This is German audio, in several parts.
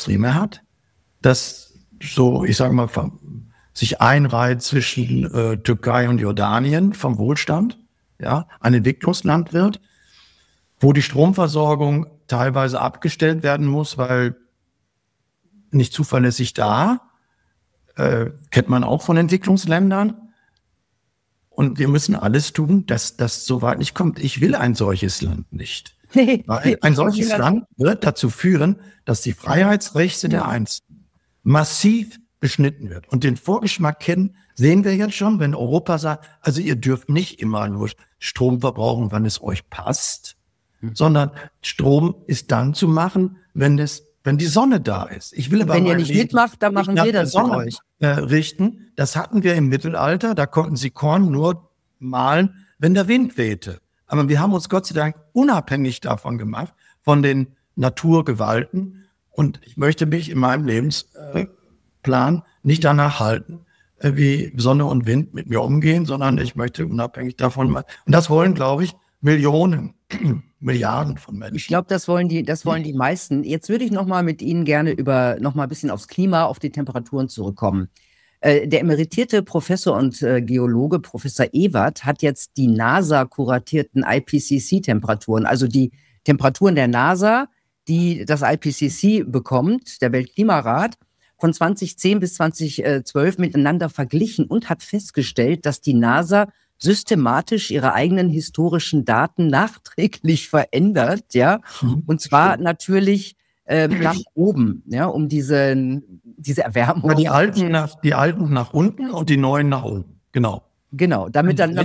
Extreme hat, das so, ich sage mal, sich einreiht zwischen Türkei und Jordanien vom Wohlstand, ja, ein Entwicklungsland wird, wo die Stromversorgung teilweise abgestellt werden muss, weil nicht zuverlässig da, kennt man auch von Entwicklungsländern. Und wir müssen alles tun, dass das so weit nicht kommt. Ich will ein solches Land nicht. Weil ein solches Land wird dazu führen, dass die Freiheitsrechte der Einzelnen massiv beschnitten wird. Und den Vorgeschmack sehen wir jetzt schon, wenn Europa sagt, also ihr dürft nicht immer nur Strom verbrauchen, wann es euch passt, sondern Strom ist dann zu machen, wenn die Sonne da ist. Ich will aber wenn ihr nicht mitmacht, dann machen wir das für euch. Richten. Das hatten wir im Mittelalter, da konnten sie Korn nur mahlen, wenn der Wind wehte. Aber wir haben uns Gott sei Dank unabhängig davon gemacht, von den Naturgewalten. Und ich möchte mich in meinem Lebensplan nicht danach halten, wie Sonne und Wind mit mir umgehen, sondern ich möchte unabhängig davon machen. Und das wollen, glaube ich, Millionen, Milliarden von Menschen. Ich glaube, das wollen die meisten. Jetzt würde ich noch mal mit Ihnen gerne noch mal ein bisschen aufs Klima, auf die Temperaturen zurückkommen. Der emeritierte Professor und Geologe Professor Ewert hat jetzt die NASA-kuratierten IPCC-Temperaturen, also die Temperaturen der NASA, die das IPCC bekommt, der Weltklimarat, von 2010 bis 2012 miteinander verglichen und hat festgestellt, dass die NASA systematisch ihre eigenen historischen Daten nachträglich verändert, ja, und zwar natürlich nach oben, ja, um diese Erwärmung. Die alten nach unten und die neuen nach oben, genau. Genau, damit der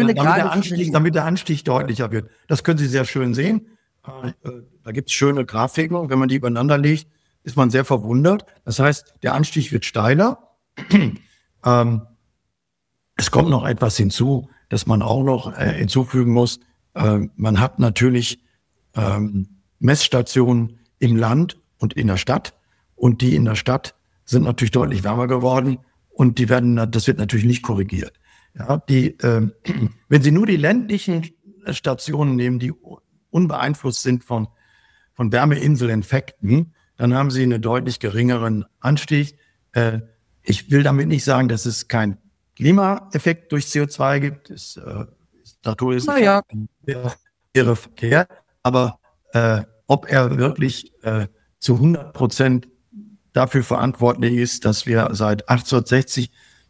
Anstieg deutlicher wird. Das können Sie sehr schön sehen. Da gibt es schöne Grafiken, und wenn man die übereinander legt, ist man sehr verwundert. Das heißt, der Anstieg wird steiler. Es kommt noch etwas hinzu, das man auch noch hinzufügen muss. Man hat natürlich Messstationen im Land und in der Stadt. Und die in der Stadt sind natürlich deutlich wärmer geworden. Und das wird natürlich nicht korrigiert. Ja, wenn Sie nur die ländlichen Stationen nehmen, die unbeeinflusst sind von Wärmeinseleffekten, dann haben Sie einen deutlich geringeren Anstieg. Ich will damit nicht sagen, dass es kein Klimaeffekt durch CO2 gibt. Natur ist ihre Verkehr. Aber ob er wirklich zu 100% dafür verantwortlich ist, dass wir seit 1860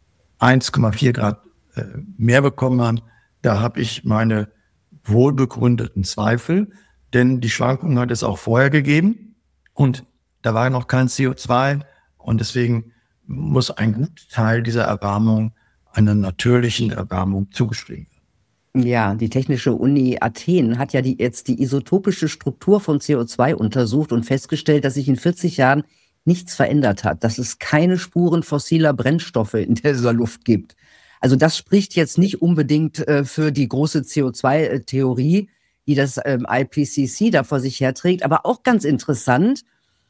1,4 Grad mehr bekommen haben, da habe ich meine wohlbegründeten Zweifel. Denn die Schwankungen hat es auch vorher gegeben. Und da war noch kein CO2. Und deswegen muss ein guter Teil dieser Erwärmung einer natürlichen Erwärmung zugeschrieben werden. Ja, die Technische Uni Athen hat ja jetzt die isotopische Struktur von CO2 untersucht und festgestellt, dass sich in 40 Jahren nichts verändert hat, dass es keine Spuren fossiler Brennstoffe in dieser Luft gibt. Also das spricht jetzt nicht unbedingt für die große CO2-Theorie, die das IPCC da vor sich herträgt, aber auch ganz interessant,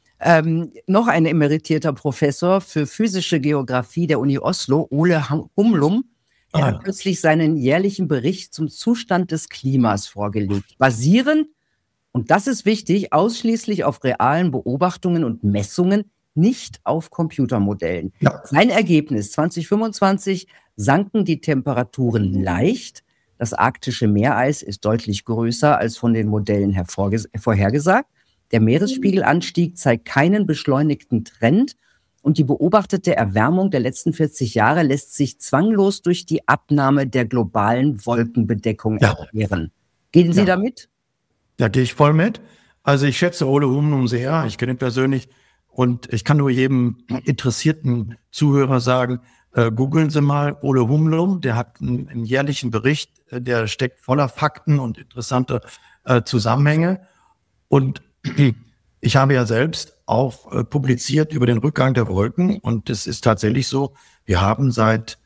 noch ein emeritierter Professor für physische Geografie der Uni Oslo, Ole Humlum, der hat kürzlich seinen jährlichen Bericht zum Zustand des Klimas vorgelegt, basierend, und das ist wichtig, ausschließlich auf realen Beobachtungen und Messungen, nicht auf Computermodellen. Ja. Sein Ergebnis: 2025 sanken die Temperaturen leicht. Das arktische Meereis ist deutlich größer als von den Modellen vorhergesagt. Der Meeresspiegelanstieg zeigt keinen beschleunigten Trend und die beobachtete Erwärmung der letzten 40 Jahre lässt sich zwanglos durch die Abnahme der globalen Wolkenbedeckung erklären. Gehen Sie damit? Da gehe ich voll mit. Also ich schätze Ole Humlum sehr, ich kenne ihn persönlich und ich kann nur jedem interessierten Zuhörer sagen, googeln Sie mal Ole Humlum, der hat einen jährlichen Bericht, der steckt voller Fakten und interessante Zusammenhänge. Und ich habe ja selbst auch publiziert über den Rückgang der Wolken und es ist tatsächlich so, wir haben seit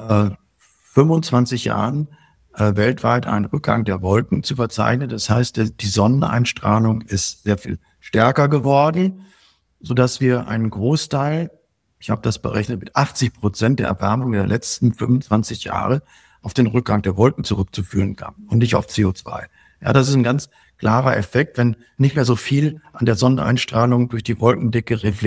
25 Jahren weltweit einen Rückgang der Wolken zu verzeichnen. Das heißt, die Sonneneinstrahlung ist sehr viel stärker geworden, sodass wir einen Großteil, ich habe das berechnet, mit 80% der Erwärmung der letzten 25 Jahre auf den Rückgang der Wolken zurückzuführen kann und nicht auf CO2. Ja, das ist ein ganz klarer Effekt, wenn nicht mehr so viel an der Sonneneinstrahlung durch die Wolkendecke reflektiert